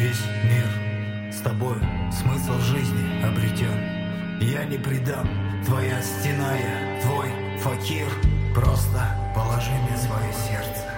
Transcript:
весь мир с тобой смысл жизни обретен. Я не предам, твоя стена, я твой факир. Просто положи мне свое сердце.